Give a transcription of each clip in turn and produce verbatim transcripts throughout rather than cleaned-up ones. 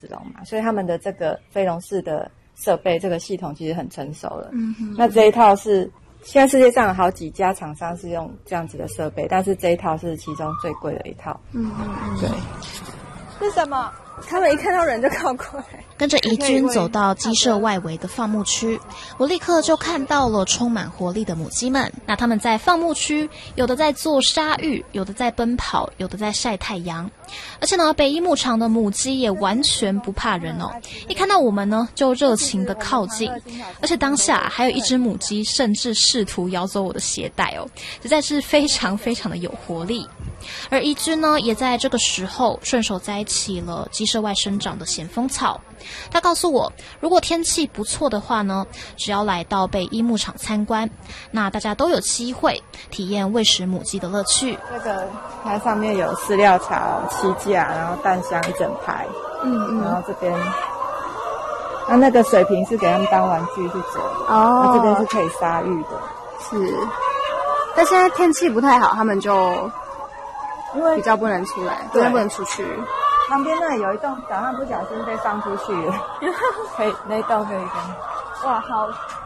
笼嘛，所以他们的这个飞笼式的设备这个系统其实很成熟了。 嗯哼， 那这一套是现在世界上有好几家厂商是用这样子的设备，但是这一套是其中最贵的一套。 嗯嗯嗯， 对。是什么？ 他们一看到人就靠过来。 跟着怡君走到鸡舍外围的放牧区，我立刻就看到了充满活力的母鸡们。那他们在放牧区，有的在做沙浴，有的在奔跑，有的在晒太阳。而且呢，北一牧场的母鸡也完全不怕人哦，一看到我们呢，就热情的靠近。而且当下还有一只母鸡甚至试图咬走我的鞋带哦，实在是非常非常的有活力。而怡君呢，也在这个时候顺手摘起了鸡舍外生长的咸丰草。他告诉我，如果天气不错的话呢，只要来到北一牧场参观，那大家都有机会体验喂食母鸡的乐趣。 这个它上面有饲料槽、栖架，然后蛋箱一整排， 嗯嗯， 然后这边，那那个水瓶是给他们当玩具去折的， 哦， 那这边是可以杀育的。 是，但现在天气不太好，他们就因为比较不能出来， 对， 不能出去。 旁边那里有一栋，早上不小心被放出去了，可以那一栋可以跟。哇，好！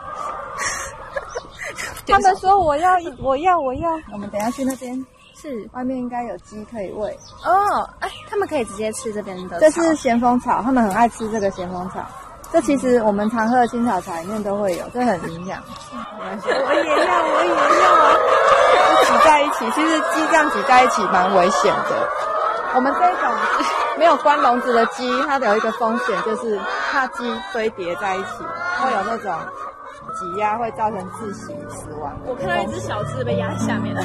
他们说我要我要我要，我们等一下去那边， 是外面应该有鸡可以喂。 哦，哎，他们可以直接吃这边的草。 这是咸丰草，他们很爱吃这个咸丰草。这其实我们常喝的青草茶里面都会有，这很营养。我也要，我也要，挤在一起。其实鸡这样挤在一起蛮危险的。我们这种没有关笼子的鸡，它有一个风险，就是怕鸡堆叠在一起，会有那种挤压，会造成窒息死亡。 我看到一只小只被压在下面了。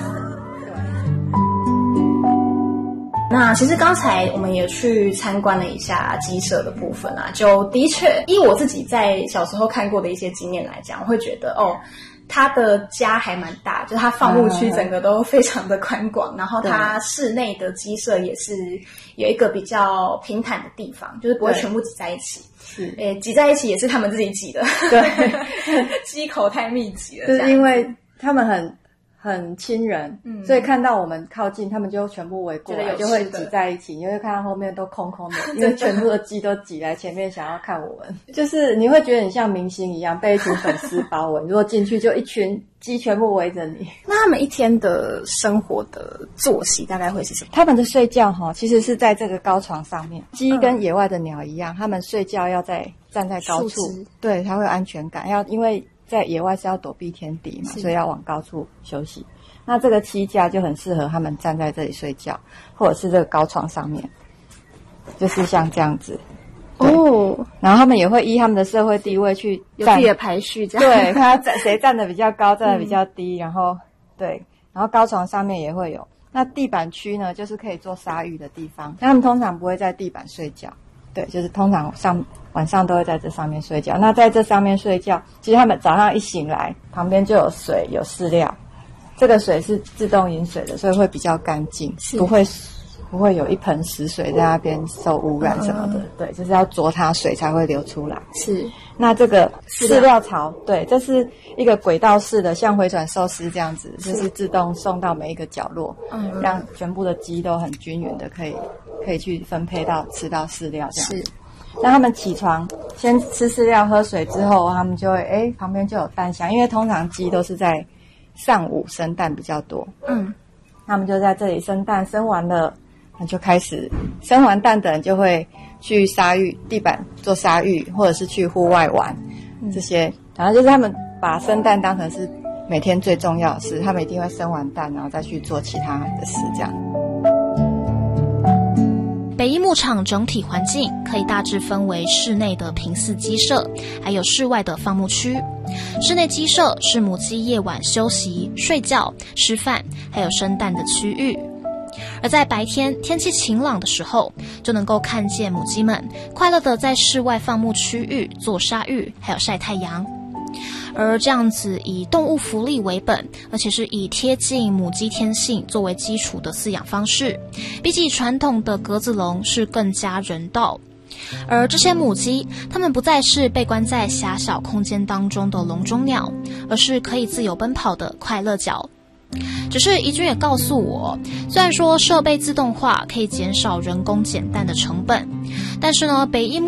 那其实刚才我们也去参观了一下鸡舍的部分啊，就的确依我自己在小时候看过的一些经验来讲，我会觉得哦，它的家还蛮大，就是它放牧区整个都非常的宽广，然后它室内的鸡舍也是有一个比较平坦的地方，就是不会全部挤在一起。 是， 诶，挤在一起也是他们自己挤的， 对， 鸡口太密集了， 就是因为他们很很亲人， 嗯， 所以看到我们靠近，他们就全部围过来，就会挤在一起。你会看到后面都空空的，因为全部的鸡都挤来前面想要看我们。就是你会觉得你像明星一样，被一群粉丝包围。如果进去就一群鸡全部围着你。 那他们一天的生活的作息大概会是什么？ 他们的睡觉哈，其实是在这个高床上面。鸡跟野外的鸟一样，他们睡觉要在站在高处，对，才会有安全感。要因为在野外是要躲避天敌嘛，所以要往高处休息。那这个栖架就很适合他们站在这里睡觉，或者是这个高床上面，就是像这样子。哦，然后他们也会依他们的社会地位去有自己的排序，这样对，看他谁站得比较高，站得比较低，嗯、然后对，然后高床上面也会有。那地板区呢，就是可以做沙浴的地方。他们通常不会在地板睡觉，对，就是通常上晚上都会在这上面睡觉。那在这上面睡觉，其实他们早上一醒来，旁边就有水，有饲料。这个水是自动饮水的，所以会比较干净，不会不会有一盆死水在那边受污染什么的。嗯、对，就是要啄它水才会流出来。 是。 那这个饲料槽，对，这是一个轨道式的，像回转寿司这样子，就是自动送到每一个角落，嗯，让全部的鸡都很均匀的可以可以去分配到吃到饲料这样。是。那他们起床先吃饲料喝水之后，他们就会诶旁边就有蛋箱，因为通常鸡都是在上午生蛋比较多，嗯，他们就在这里生蛋，生完了，那就开始生完蛋的人就会去沙浴地板做沙浴，或者是去户外玩，嗯、这些，然后就是他们把生蛋当成是每天最重要的事，他们一定会生完蛋，然后再去做其他的事，这样。 北一牧场整体环境可以大致分为室内的平饲鸡舍，还有室外的放牧区。室内鸡舍是母鸡夜晚休息、睡觉、吃饭，还有生蛋的区域。而在白天天气晴朗的时候，就能够看见母鸡们快乐地在室外放牧区域做沙浴，还有晒太阳。而这样子以动物福利为本，而且是以贴近母鸡天性作为基础的饲养方式，比起传统的格子笼是更加人道。而这些母鸡，它们不再是被关在狭小空间当中的笼中鸟，而是可以自由奔跑的快乐角。 只是怡君也告诉我，虽然说设备自动化可以减少人工减蛋的成本，但是呢，北一